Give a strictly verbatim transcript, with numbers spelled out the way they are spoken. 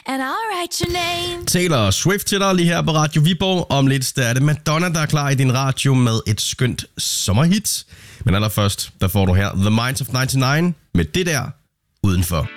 and I'll write your name. Taylor Swift til dig lige her på Radio Viborg. Om lidt der er det Madonna, der er klar i din radio med et skønt sommerhit. Men allerførst, der får du her The Minds of nioghalvfems med det der udenfor.